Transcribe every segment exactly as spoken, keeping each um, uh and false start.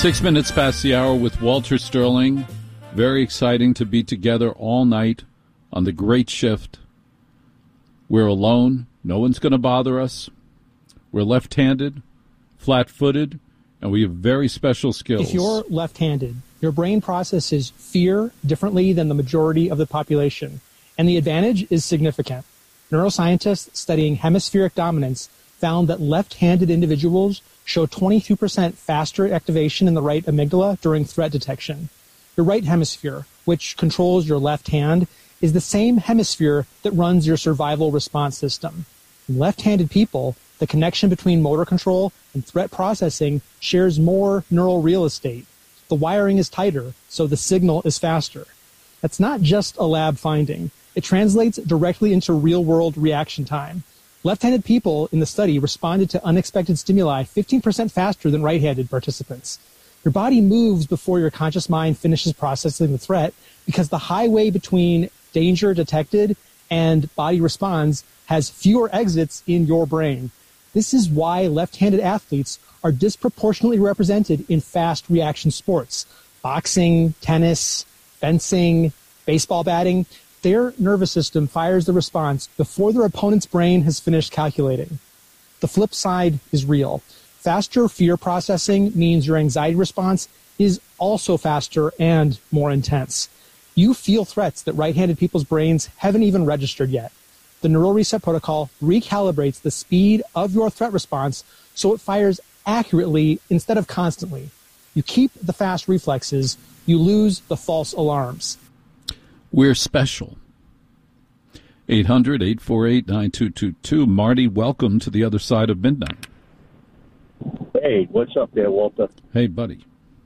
Six minutes past the hour with Walter Sterling. Very exciting to be together all night on the great shift. We're alone. No one's going to bother us. We're left-handed, flat-footed, and we have very special skills. If you're left-handed, your brain processes fear differently than the majority of the population, and the advantage is significant. Neuroscientists studying hemispheric dominance found that left-handed individuals show twenty-two percent faster activation in the right amygdala during threat detection. Your right hemisphere, which controls your left hand, is the same hemisphere that runs your survival response system. In left-handed people, the connection between motor control and threat processing shares more neural real estate. The wiring is tighter, so the signal is faster. That's not just a lab finding. It translates directly into real-world reaction time. Left-handed people in the study responded to unexpected stimuli fifteen percent faster than right-handed participants. Your body moves before your conscious mind finishes processing the threat because the highway between danger detected and body responds has fewer exits in your brain. This is why left-handed athletes are disproportionately represented in fast reaction sports. Boxing, tennis, fencing, baseball batting. Their nervous system fires the response before their opponent's brain has finished calculating. The flip side is real. Faster fear processing means your anxiety response is also faster and more intense. You feel threats that right-handed people's brains haven't even registered yet. The Neural Reset Protocol recalibrates the speed of your threat response so it fires accurately instead of constantly. You keep the fast reflexes, you lose the false alarms. We're special. eight hundred, eight four eight, nine two two two. Marty, welcome to the other side of midnight. Hey, what's up there, Walter? Hey, buddy.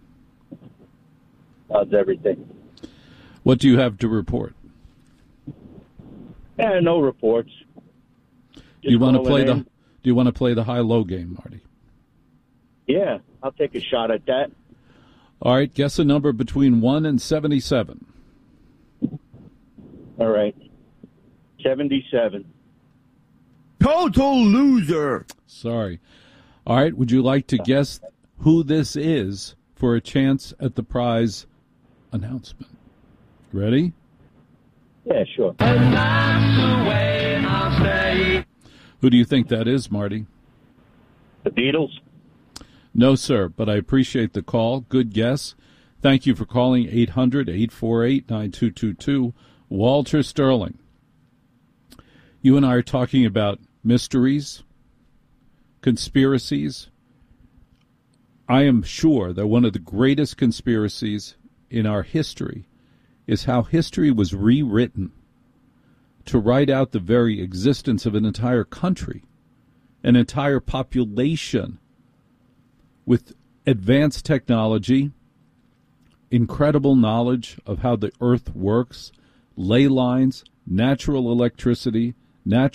How's everything? What do you have to report? Eh, no reports. Do you want to play in. the Do you want to play the high-low game, Marty? Yeah, I'll take a shot at that. All right, guess a number between one and seventy-seven. All right. seventy-seven. Total loser. Sorry. All right, would you like to guess who this is for a chance at the prize announcement? Ready? Yeah, sure. And that's the way I'll stay. Who do you think that is, Marty? The Beatles? No, sir, but I appreciate the call. Good guess. Thank you for calling eight hundred, eight four eight, nine two two two. Walter Sterling. You and I are talking about mysteries, conspiracies. I am sure that one of the greatest conspiracies in our history is how history was rewritten to write out the very existence of an entire country, an entire population with advanced technology, incredible knowledge of how the earth works, ley lines, natural electricity, natural